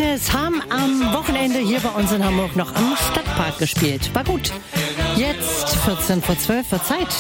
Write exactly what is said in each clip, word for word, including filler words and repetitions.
Ines haben am Wochenende hier bei uns in Hamburg noch am Stadtpark gespielt. War gut. Jetzt vierzehn vor zwölf wird Zeit.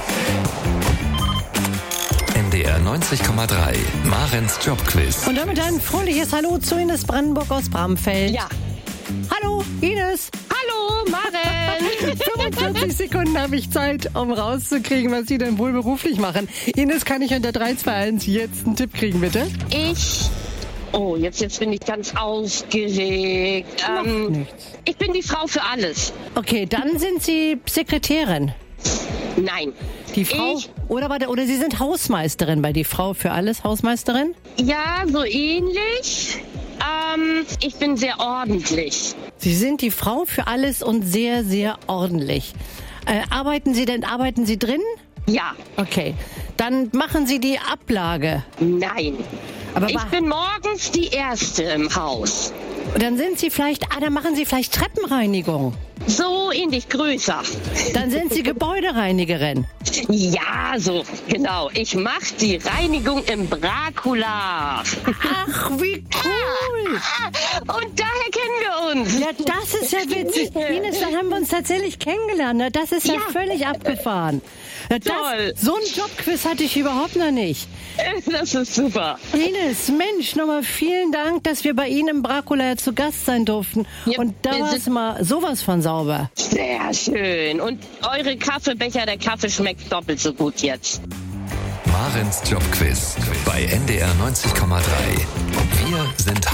N D R neunzig Komma drei, Marens Jobquiz. Und damit ein fröhliches Hallo zu Ines Brandenburg aus Bramfeld. Ja. Hallo, Ines. Hallo, Maren. fünfundvierzig Sekunden habe ich Zeit, um rauszukriegen, was Sie denn wohl beruflich machen. Ines, kann ich unter drei zwei eins jetzt einen Tipp kriegen, bitte? Ich... Oh, jetzt, jetzt bin ich ganz aufgeregt. Ähm, nichts. Ich bin die Frau für alles. Okay, dann sind Sie Sekretärin. Nein. Die Frau... Ich, Oder warte, oder Sie sind Hausmeisterin bei die Frau für alles, Hausmeisterin? ja, so ähnlich. Ähm, ich bin sehr ordentlich. Sie sind die Frau für alles und sehr, sehr ordentlich. Äh, arbeiten Sie denn, arbeiten Sie drin? Ja. Okay, dann machen Sie die Ablage. Nein. Aber Ich wa- bin morgens die Erste im Haus. Dann sind Sie vielleicht, ah, dann machen Sie vielleicht Treppenreinigung. So ähnlich größer. Dann sind Sie Gebäudereinigerin. Ja, so, genau. Ich mache die Reinigung im Dracula. Ach, wie cool. Und daher kennen wir uns. Ja, das ist ja witzig. Ines, dann haben wir uns tatsächlich kennengelernt. Na, das ist ja, Ja. völlig abgefahren. Na, Toll. Das, so ein Jobquiz hatte ich überhaupt noch nicht. Das ist super. Ines, Mensch, nochmal vielen Dank, dass wir bei Ihnen im Dracula zu Gast sein durften. Ja, Und da wir war sind- es mal sowas von sauber. Sehr schön. Und eure Kaffeebecher, der Kaffee schmeckt doppelt so gut jetzt. Marens Jobquiz bei N D R neunzig Komma drei. Wir sind